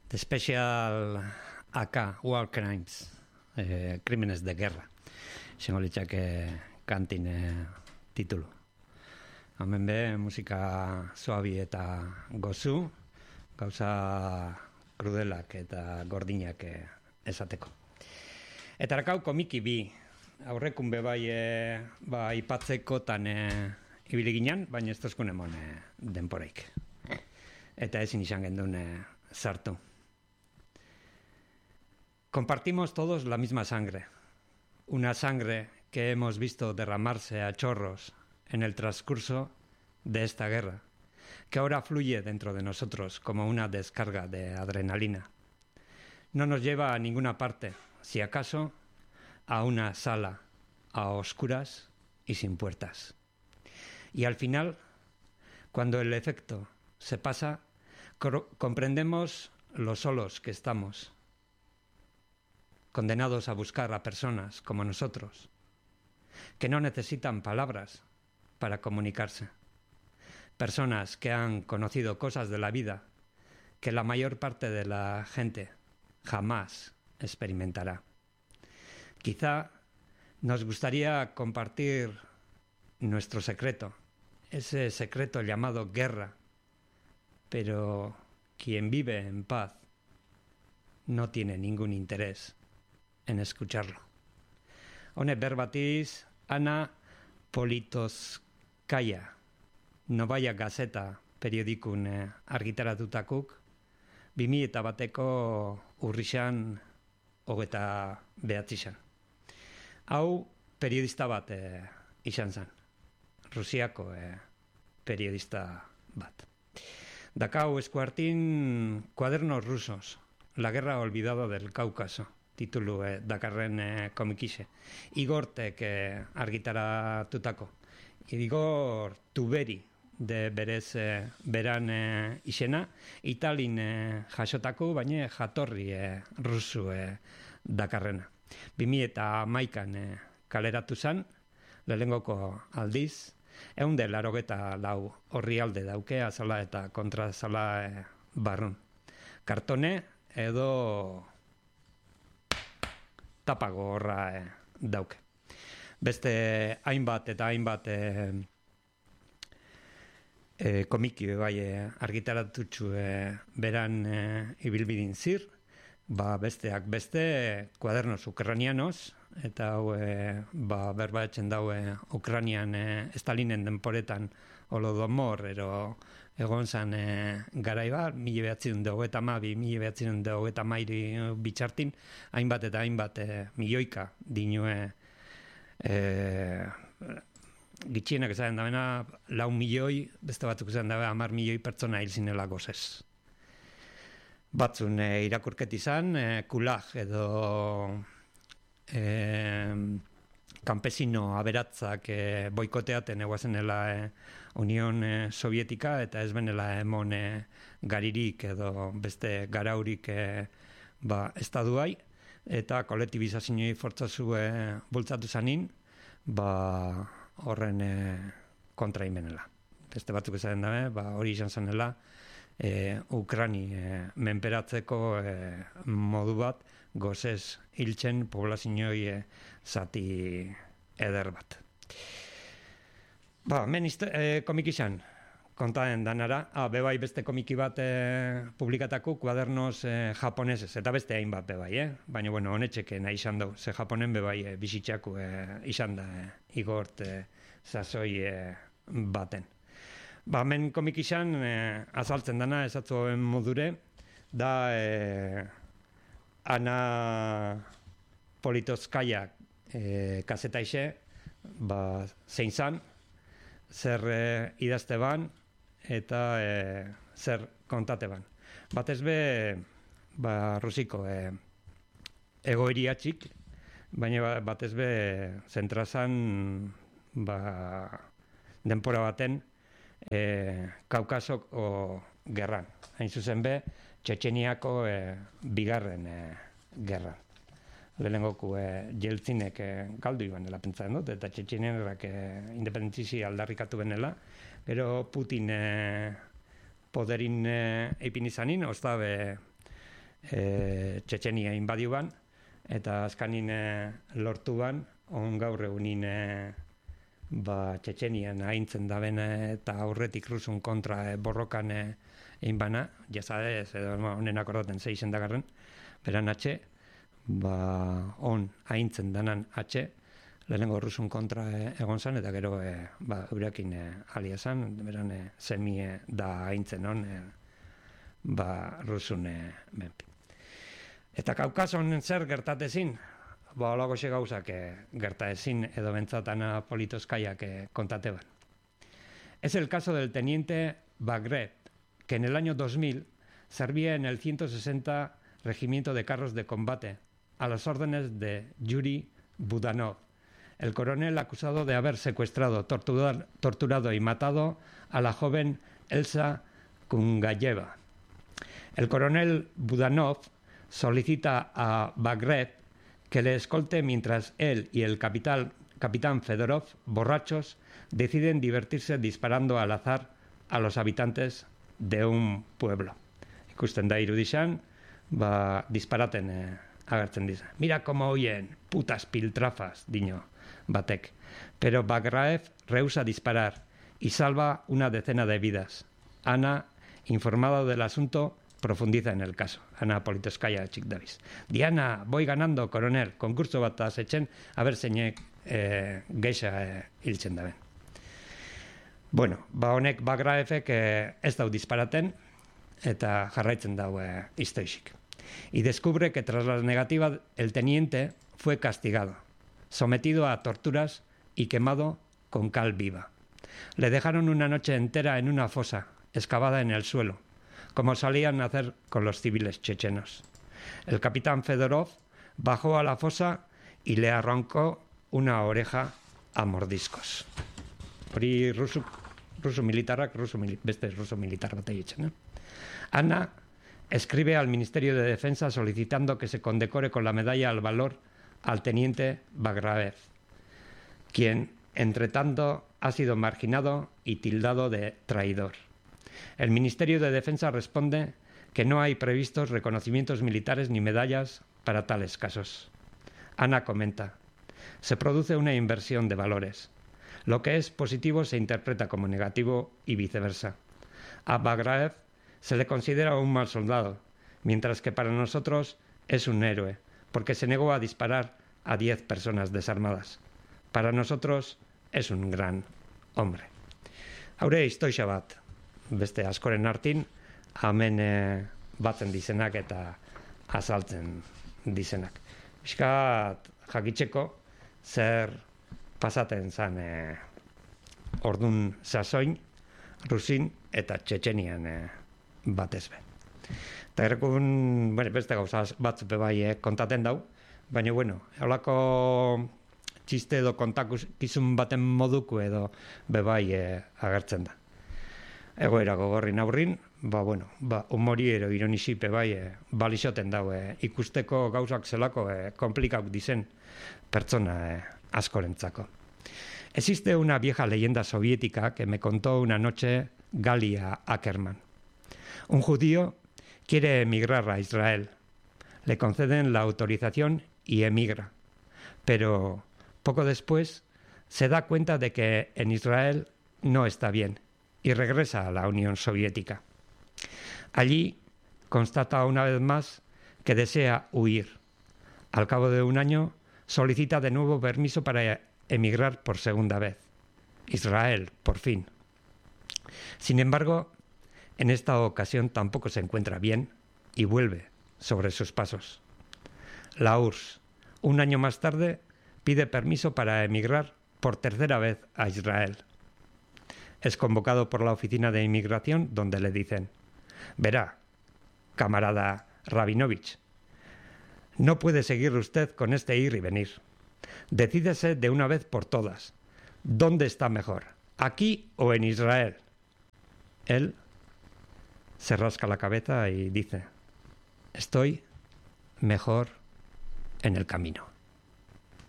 The Special AK, War Crimes, Crímenes de Guerra. Xengo litzake kantin titulu. Hemen be, musika suabi eta gozu, gauza krudelak eta gordinak esateko. Eta rakau komiki bi, aurrekun be bai ipatzeko tan ibili ginen, baina ez tozkun emon denporaik. Eta ezin izan gendun sartu. Compartimos todos la misma sangre. Una sangre que hemos visto derramarse a chorros en el transcurso de esta guerra, que ahora fluye dentro de nosotros como una descarga de adrenalina. No nos lleva a ninguna parte, si acaso a una sala, a oscuras y sin puertas. Y al final, cuando el efecto se pasa, comprendemos lo solos que estamos, condenados a buscar a personas como nosotros, que no necesitan palabras para comunicarse. Personas que han conocido cosas de la vida que la mayor parte de la gente jamás experimentará. Quizá nos gustaría compartir nuestro secreto, ese secreto llamado guerra, pero quien vive en paz no tiene ningún interés en escucharlo. Hone berbatiz, Ana Politkovskaya, Novaya Gazeta periodikun argitaratukuk, 2001ko urrixan 29. Hau periodista bat izan zen, Rusiako periodista bat. Dakau eskuartin Cuadernos rusos, la guerra olvidada del Cáucaso, titulu dakarren komikixe. Igortek argitaratutako. Igor Tuberi, de berez beran izena, Italin jasotako, baina jatorri rusu dakarrena. 2011an kaleratu zen, lehenengoko aldiz, 184 orrialde dauke, azala eta kontrazala barrun. Kartone edo tapago horra dauke. Beste hainbat eta hainbat komiki bai argitaratutxu beran ibilbidin zir, besteak beste Cuadernos Ucranianos, eta hau berba etxen daue Ukranian Stalinen denporetan Holodomor ero egon zan garaiba, 1922-1923 bitxartin, hainbat eta hainbat milioika dinue gitxienak esaten dabena 4 milioi, beste batzuk esaten dabena 10 milioi pertsona hil zinela gozez. Batzun irakurket izan, kulag edo campesino aberatzak boikoteaten eguazenela Unión Sovietika eta ez benela emon garirik edo beste garaurik estaduai eta kolektibizazioei fortzazu bultzatu zanin horren kontraimenela. Beste batzuk esaten dabe, hori izan zanela Ukrani menperatzeko modu bat gozez hiltzen poblazioi zati eder bat. Men komiki izan, kontaen danara, bebai beste komiki bat publikatako Cuadernos japoneses, eta beste hainbat bebai, baina honetxeke nahi izan dau, ze japonen bebai bizitxako izan da igort sasoi baten. Hemen komik izan azaltzen dana, esatzen modure, da Ana Politkovskaya kazetaixe, zein zan, zer idazte ban, eta zer kontate ban. Batez be, Rusiko egoeriatxik, baina batez be, zentrazan denpora baten, Kaukasoko gerran. Hain zuzen be, Txetxeniako bigarren gerran. Lehenengoku Jeltzinek galdu iban dela pentsatzen dut, eta Txetxenerak independentzizi aldarrikatu benela. Gero Putin poderin eipin izanin, oztabe Txetxenia inbadiu ban, eta azkanin lortu ban, on gaur egunin Txetxenian haintzen da ben eta aurretik rusun kontra borrokan egin bana, jazadez, edo honen akordaten zeizen dagarren, beran atxe, on haintzen danan atxe, lehenengo rusun kontra egon zan, eta gero eurekin alia zan, beran semie da haintzen on, rusun menpi. Eta Kaukason zer gertatezin? Olago xe gauzak gertaezin edo bentzatana politozkaiak kontate ban. Es el caso del teniente Bagrev, que en el año 2000 servía en el 160 Regimiento de Carros de Combate, a las órdenes de Yuri Budanov, el coronel acusado de haber secuestrado, torturado y matado a la joven Elsa Kungayeva. El coronel Budanov solicita a Bagrev que le escolte mientras él y el capitán Fedorov, borrachos, deciden divertirse disparando al azar a los habitantes de un pueblo. Ikusten da irudixan, disparaten agertzen diza. Mira cómo oyen, putas piltrafas, diño batek. Pero Bagrev rehúsa disparar y salva una decena de vidas. Ana, informada del asunto, profundiza en el caso. Ana Politkovskaya txik dabiz. Diana, voy ganando, coronel. Konkurso bat azetzen, haber zeinek geixa hiltzen daben. Bueno, honek Bagravek ez dau disparaten, eta jarraitzen dau istoixik. Y descubre que tras la negativa el teniente fue castigado, sometido a torturas y quemado con cal viva. Le dejaron una noche entera en una fosa, excavada en el suelo, como solían hacer con los civiles chechenos. El capitán Fedorov bajó a la fosa y le arrancó una oreja a mordiscos. Hori ruso militarrak, beste ruso militar bat egiten. Ana escribe al Ministerio de Defensa solicitando que se condecore con la medalla al valor al teniente Bagrev, quien, entre tanto, ha sido marginado y tildado de traidor. El Ministerio de Defensa responde que no hay previstos reconocimientos militares ni medallas para tales casos. Ana comenta: se produce una inversión de valores. Lo que es positivo se interpreta como negativo y viceversa. A Bagrev se le considera un mal soldado, mientras que para nosotros es un héroe, porque se negó a disparar a 10 personas desarmadas. Para nosotros es un gran hombre. Haure istoixa bat, beste askoren artin, hemen batzen dizenak eta azaltzen dizenak. Piskat jakitzeko zer pasaten zan ordun sasoin, Rusin eta Txetxenian batez be. Eta errekun, beste gauza batzuk bai kontaten dau, baina, holako txiste edo kontakizun baten moduko edo bebai agertzen da. Egoera gogorrin aurrin, humori ero ironisipe bai balixoten dau ikusteko gauzak zelako komplikak dizen pertsona askorentzako. Existe una vieja leyenda soviética que me contó una noche Galia Ackerman. Un judío quiere emigrar a Israel. Le conceden la autorización y emigra. Pero poco después se da cuenta de que en Israel no está bien y regresa a la Unión Soviética. Allí constata una vez más que desea huir. Al cabo de un año solicita de nuevo permiso para emigrar por segunda vez. Israel, por fin. Sin embargo, en esta ocasión tampoco se encuentra bien y vuelve sobre sus pasos. La URSS, un año más tarde, pide permiso para emigrar por tercera vez a Israel. Es convocado por la oficina de inmigración, donde le dicen: verá, camarada Rabinovich, no puede seguir usted con este ir y venir. Decídese de una vez por todas. ¿Dónde está mejor? ¿Aquí o en Israel? Él se rasca la cabeza y dice: estoy mejor en el camino.